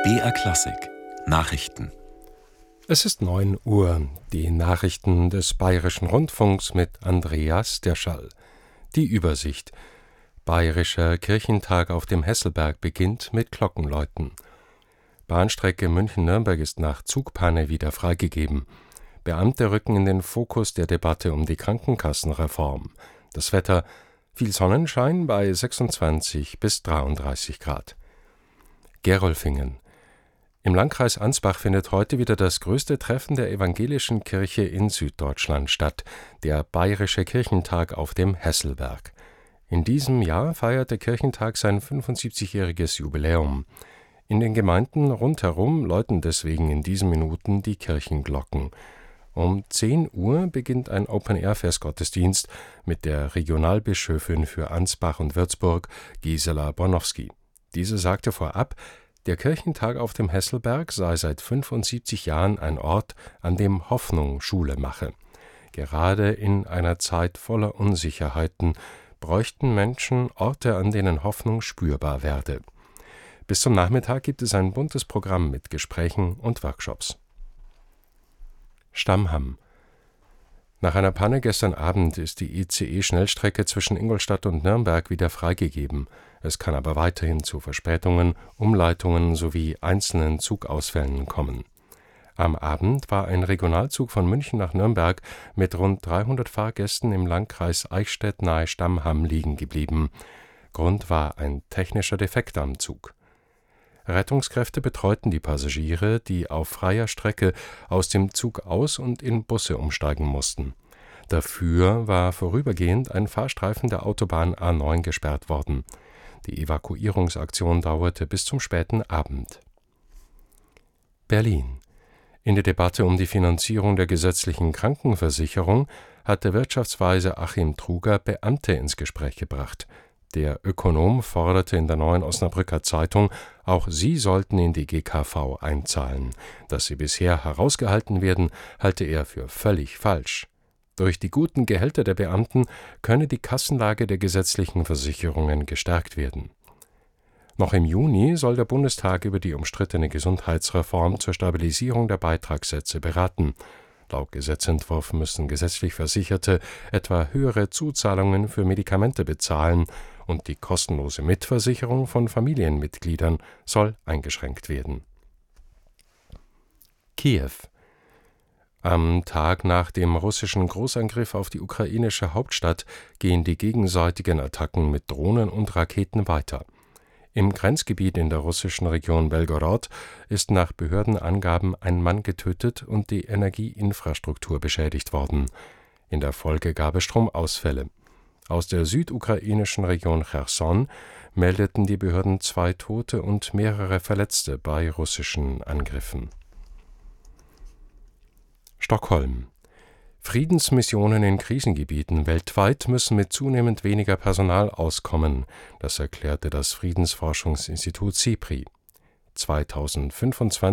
BR Klassik Nachrichten. Es ist 9 Uhr. Die Nachrichten des Bayerischen Rundfunks mit Andreas Derschall. Die Übersicht. Bayerischer Kirchentag auf dem Hesselberg beginnt mit Glockenläuten. Bahnstrecke München-Nürnberg ist nach Zugpanne wieder freigegeben. Beamte rücken in den Fokus der Debatte um die Krankenkassenreform. Das Wetter: viel Sonnenschein bei 26 bis 33 Grad. Gerolfingen. Im Landkreis Ansbach findet heute wieder das größte Treffen der evangelischen Kirche in Süddeutschland statt, der Bayerische Kirchentag auf dem Hesselberg. In diesem Jahr feiert der Kirchentag sein 75-jähriges Jubiläum. In den Gemeinden rundherum läuten deswegen in diesen Minuten die Kirchenglocken. Um 10 Uhr beginnt ein Open-Air-Festgottesdienst mit der Regionalbischöfin für Ansbach und Würzburg, Gisela Bornowski. Diese sagte vorab, der Kirchentag auf dem Hesselberg sei seit 75 Jahren ein Ort, an dem Hoffnung Schule mache. Gerade in einer Zeit voller Unsicherheiten bräuchten Menschen Orte, an denen Hoffnung spürbar werde. Bis zum Nachmittag gibt es ein buntes Programm mit Gesprächen und Workshops. Stammham. Nach einer Panne gestern Abend ist die ICE-Schnellstrecke zwischen Ingolstadt und Nürnberg wieder freigegeben. Es kann aber weiterhin zu Verspätungen, Umleitungen sowie einzelnen Zugausfällen kommen. Am Abend war ein Regionalzug von München nach Nürnberg mit rund 300 Fahrgästen im Landkreis Eichstätt nahe Stammham liegen geblieben. Grund war ein technischer Defekt am Zug. Rettungskräfte betreuten die Passagiere, die auf freier Strecke aus dem Zug aus und in Busse umsteigen mussten. Dafür war vorübergehend ein Fahrstreifen der Autobahn A9 gesperrt worden. Die Evakuierungsaktion dauerte bis zum späten Abend. Berlin. In der Debatte um die Finanzierung der gesetzlichen Krankenversicherung hat der Wirtschaftsweise Achim Truger Beamte ins Gespräch gebracht. Der Ökonom forderte in der Neuen Osnabrücker Zeitung, auch sie sollten in die GKV einzahlen. Dass sie bisher herausgehalten werden, halte er für völlig falsch. Durch die guten Gehälter der Beamten könne die Kassenlage der gesetzlichen Versicherungen gestärkt werden. Noch im Juni soll der Bundestag über die umstrittene Gesundheitsreform zur Stabilisierung der Beitragssätze beraten. Laut Gesetzentwurf müssen gesetzlich Versicherte etwa höhere Zuzahlungen für Medikamente bezahlen und die kostenlose Mitversicherung von Familienmitgliedern soll eingeschränkt werden. Kiew. Am Tag nach dem russischen Großangriff auf die ukrainische Hauptstadt gehen die gegenseitigen Attacken mit Drohnen und Raketen weiter. Im Grenzgebiet in der russischen Region Belgorod ist nach Behördenangaben ein Mann getötet und die Energieinfrastruktur beschädigt worden. In der Folge gab es Stromausfälle. Aus der südukrainischen Region Cherson meldeten die Behörden 2 Tote und mehrere Verletzte bei russischen Angriffen. Stockholm. Friedensmissionen in Krisengebieten weltweit müssen mit zunehmend weniger Personal auskommen, das erklärte das Friedensforschungsinstitut SIPRI. 2025